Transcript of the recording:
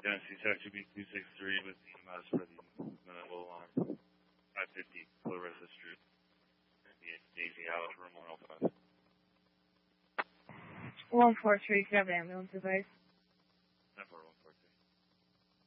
Genesee Section B263 with EMS for the medical alarm. 550 Clarissa Street. Daisy House, room 105. 143, could I have an ambulance advice?